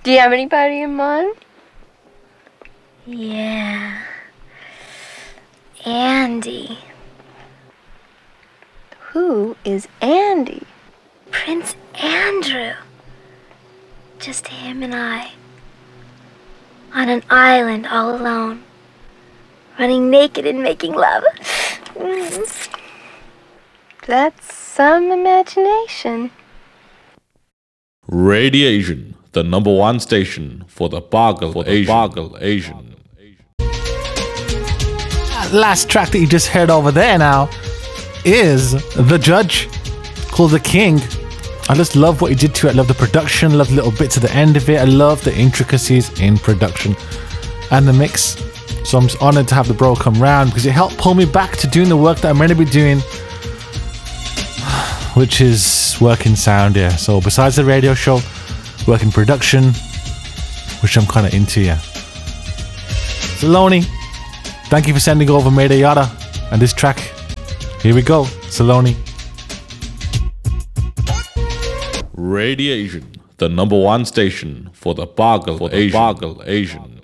Do you have anybody in mind? Yeah. Andy. Who is Andy? Prince Andrew. Just him and I. On an island all alone. Running naked and making love. That's some imagination. Radiation, the number one station for the Boggle Asian. Last track that you just heard over there now is The Judge, called The King. I just love what he did to it. I love the production, love the little bits at the end of it. I love the intricacies in production and the mix. So I'm just honored to have the bro come round because it helped pull me back to doing the work that I'm meant to be doing, which is working sound, yeah. So besides the radio show, working production, which I'm kind of into, yeah. Saloni, thank you for sending over Mayda Yada and this track. Here we go, Saloni. Radiation, the number one station for the Boggle Asian.